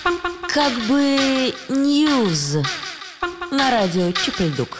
Как бы Ньюз на радио Чипельдук.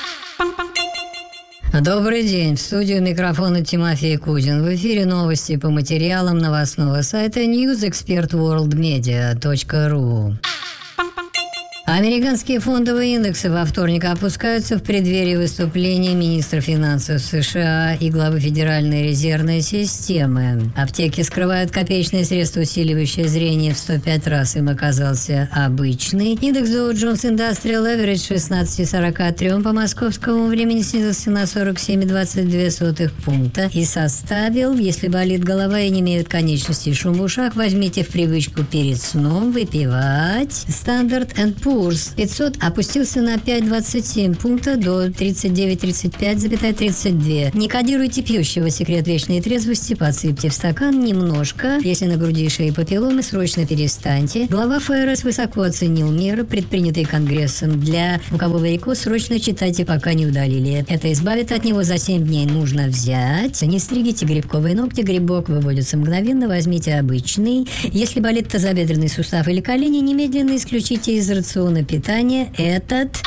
Добрый день. В студию микрофона Тимофей Кузин. В эфире новости по материалам новостного сайта newsexpertworldmedia.ru. Американские фондовые индексы во вторник опускаются в преддверии выступления министра финансов США и главы Федеральной резервной системы. Аптеки скрывают копеечные средства, усиливающие зрение в 105 раз. Им оказался обычный. Индекс Dow Jones Industrial Average 16,43 по московскому времени снизился на 47,22 пункта и составил, если болит голова и не имеют конечностей, шум в ушах, возьмите в привычку перед сном выпивать. Standard & Poor's 500 опустился на 5,27 пункта до 39,35,32. Не кодируйте пьющего. Секрет вечной трезвости. Подсыпьте в стакан немножко. Если на груди и шее папилломы, срочно перестаньте. Глава ФРС высоко оценил меры, предпринятые Конгрессом для у кого варикоз, срочно читайте, пока не удалили. Это избавит от него за 7 дней. Нужно взять. Не стригите грибковые ногти. Грибок выводится мгновенно. Возьмите обычный. Если болит тазобедренный сустав или колени, немедленно исключите из рациона питания этот.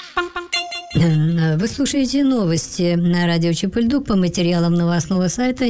Вы слушаете новости на радио Чипельдук по материалам новостного сайта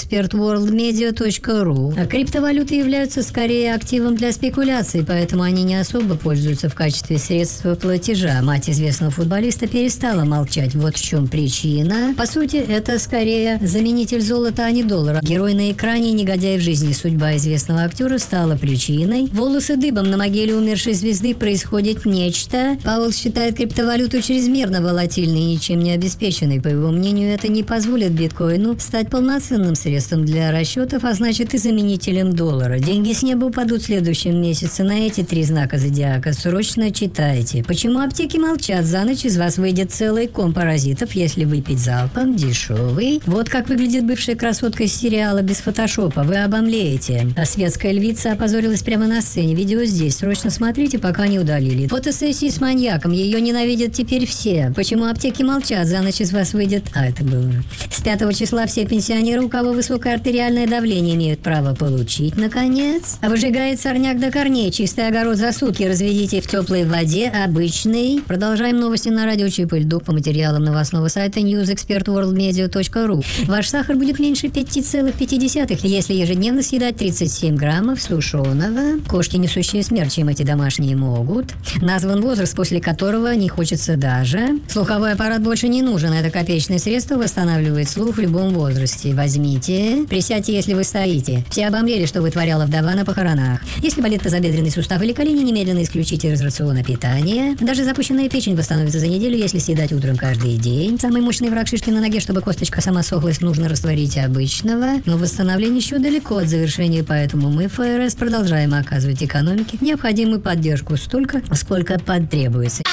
newsexpertworldmedia.ru. Криптовалюты являются скорее активом для спекуляций, поэтому они не особо пользуются в качестве средства платежа. Мать известного футболиста перестала молчать. Вот в чем причина. По сути, это скорее заменитель золота, а не доллара. Герой на экране, негодяй в жизни. Судьба известного актера стала причиной. Волосы дыбом. На могиле умершей звезды происходит нечто. Пауэлл считает криптовалюту чрезмерно волатильный и ничем не обеспеченный. По его мнению, это не позволит биткоину стать полноценным средством для расчетов, а значит и заменителем доллара. Деньги с неба упадут в следующем месяце. На эти 3 знака зодиака срочно читайте. Почему аптеки молчат? За ночь из вас выйдет целый ком паразитов, если выпить залпом дешевый. Вот как выглядит бывшая красотка из сериала без фотошопа. Вы обомлеете. А светская львица опозорилась прямо на сцене. Видео здесь. Срочно смотрите, пока не удалили. Фотосессии с маньяком. Ее ненавидят теперь все. Почему аптеки молчат? За ночь из вас выйдет... это было. С 5 числа все пенсионеры, у кого высокое артериальное давление, имеют право получить, наконец. А выжигает сорняк до корней. Чистый огород за сутки разведите в теплой воде, обычный. Продолжаем новости на радио Чипельдук по материалам новостного сайта newsexpertworldmedia.ru. Ваш сахар будет меньше 5,5, если ежедневно съедать 37 граммов сушеного. Кошки, несущие смерть, чем эти домашние могут. Назван возраст, после которого не хочется даже. Слуховой аппарат больше не нужен. Это копеечное средство восстанавливает слух в любом возрасте. Возьмите. Присядьте, если вы стоите. Все обомлели, что вытворяла вдова на похоронах. Если болит тазобедренный сустав или колени, немедленно исключите из рациона питания. Даже запущенная печень восстановится за неделю, если съедать утром каждый день. Самый мощный враг шишки на ноге, чтобы косточка сама сохлась, нужно растворить обычного. Но восстановление еще далеко от завершения, поэтому мы, ФРС, продолжаем оказывать экономике необходимую поддержку столько, сколько потребуется.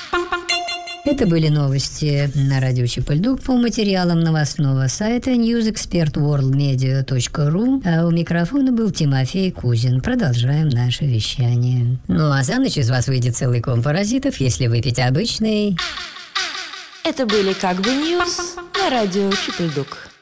Это были новости на радио Чипельдук по материалам новостного сайта newsexpertworldmedia.ru. А у микрофона был Тимофей Кузин. Продолжаем наше вещание. Ну а за ночь из вас выйдет целый ком паразитов, если выпить обычный. Это были как бы Ньюз на радио Чипельдук.